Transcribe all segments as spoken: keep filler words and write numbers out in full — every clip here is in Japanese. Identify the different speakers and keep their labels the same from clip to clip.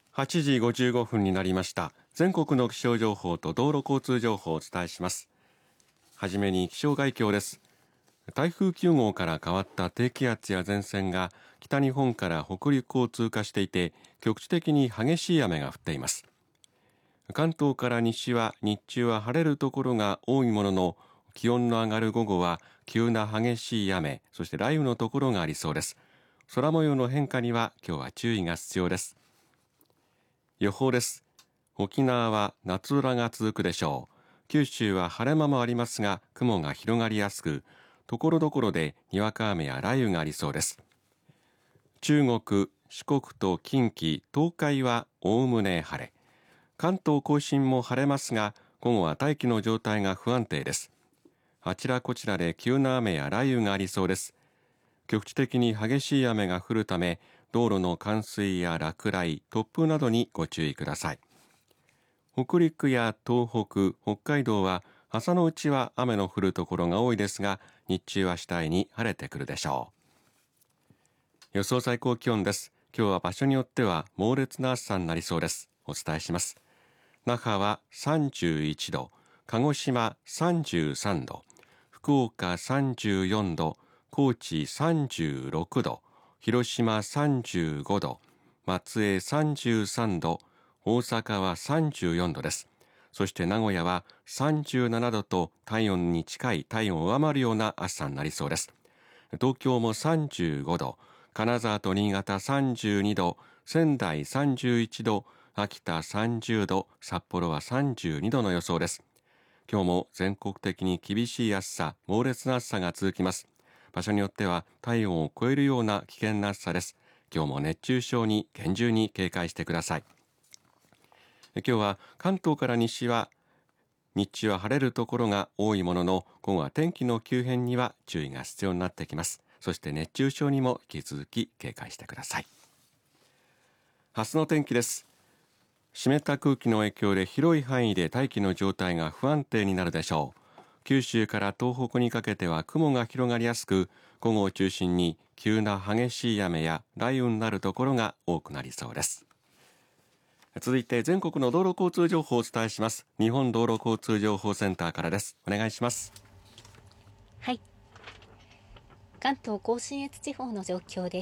Speaker 1: はちじごじゅうごふんになりました。全国の気象情報と道路交通情報をお伝えします。はじめに気象概況です。台風きゅう号から変わった低気圧や前線が北日本から北陸を通過していて、局地的に激しい雨が降っています。関東から西は日中は晴れるところが多いものの、気温の上がる午後は急な激しい雨、そして雷雨のところがありそうです。空模様の変化には今日は注意が必要です。予報です。沖縄は夏空が続くでしょう。九州は晴れ間もありますが、雲が広がりやすく、ところどころでにわか雨や雷雨がありそうです。中国、四国と近畿、東海はおおむね晴れ。関東甲信も晴れますが、午後は大気の状態が不安定です。あちらこちらで急な雨や雷雨がありそうです。局地的に激しい雨が降るため、道路の冠水や落雷、突風などにご注意ください。北陸や東北、北海道は朝のうちは雨の降るところが多いですが、日中は次第に晴れてくるでしょう。予想最高気温です。今日は場所によっては猛烈な暑さになりそうです。お伝えします。那覇はさんじゅういちど、鹿児島さんじゅうさんど、福岡さんじゅうよんど、高知さんじゅうろくど、広島さんじゅうごど、松江さんじゅうさんど、大阪はさんじゅうよんどです。そして名古屋はさんじゅうななどと体温に近い、体温を上回るような暑さになりそうです。東京もさんじゅうごど、金沢と新潟さんじゅうにど、仙台さんじゅういちど、秋田さんじゅうど、札幌はさんじゅうにどの予想です。今日も全国的に厳しい暑さ、猛烈な暑さが続きます。場所によっては体温を超えるような危険な暑さです。今日も熱中症に厳重に警戒してください。今日は関東から西は日中は晴れるところが多いものの、午後は天気の急変には注意が必要になってきます。そして熱中症にも引き続き警戒してください。明日の天気です。湿った空気の影響で広い範囲で大気の状態が不安定になるでしょう。九州から東北にかけては雲が広がりやすく、午後を中心に急な激しい雨や雷雨になるところが多くなりそうです。続いて全国の道路交通情報をお伝えします。日本道路交通情報センターからです。お願いします。
Speaker 2: はい、関東甲信越地方の状況です。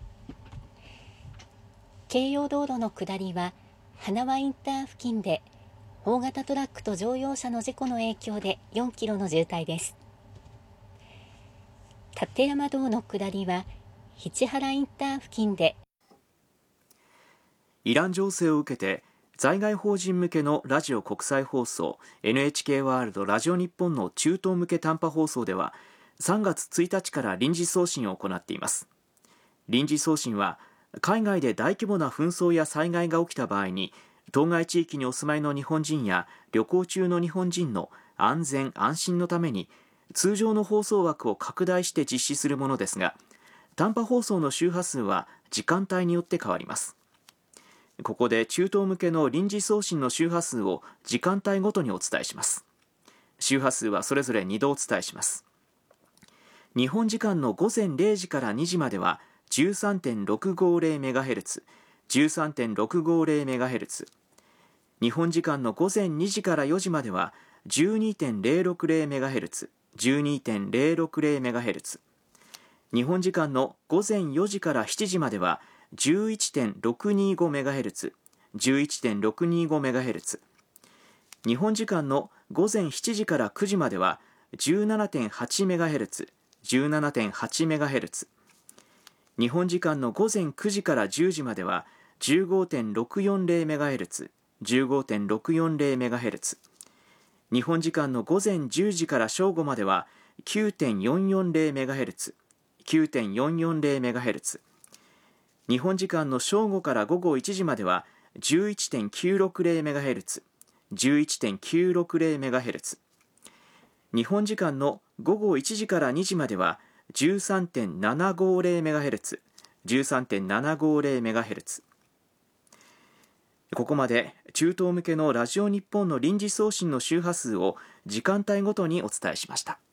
Speaker 2: 京葉道路の下りは花輪インター付近で大型トラックと乗用車の事故の影響でよんキロの渋滞です。立山道の下りは市原インター付近で
Speaker 3: イラン情勢を受けて在外邦人向けのラジオ国際放送 エヌエイチケー ワールドラジオ日本の中東向け短波放送ではさんがつついたちから臨時送信を行っています。臨時送信は海外で大規模な紛争や災害が起きた場合に当該地域にお住まいの日本人や旅行中の日本人の安全安心のために通常の放送枠を拡大して実施するものですが、短波放送の周波数は時間帯によって変わります。ここで中東向けの臨時送信の周波数を時間帯ごとにお伝えします。周波数はそれぞれにどお伝えします。日本時間の午前れいじからにじまでは じゅうさんてんろくごゼロメガヘルツ、じゅうさんてんろくごゼロメガヘルツ、日本時間の午前にじからよじまでは じゅうにてんゼロろくゼロメガヘルツ、じゅうにてんゼロろくゼロメガヘルツ、日本時間の午前よじからしちじまでは じゅういちてんろくにごメガヘルツ、じゅういちてんろくにごメガヘルツ、日本時間の午前しちじからくじまでは じゅうななてんはちメガヘルツ、じゅうななてんはちメガヘルツ、日本時間の午前くじからじゅうじまでは じゅうごてんろくよんゼロメガヘルツ、じゅうごてんろくよんゼロメガヘルツ、日本時間の午前じゅうじから正午までは きゅうてんよんよんゼロメガヘルツ、きゅうてんよんよんゼロメガヘルツ、日本時間の正午から午後いちじまでは じゅういちてんきゅうろくゼロメガヘルツ、じゅういちてんきゅうろくゼロメガヘルツ、日本時間の午後いちじからにじまでは じゅうさんてんななごゼロメガヘルツ、じゅうさんてんななごゼロメガヘルツ。ここまで中東向けのラジオ日本の臨時送信の周波数を時間帯ごとにお伝えしました。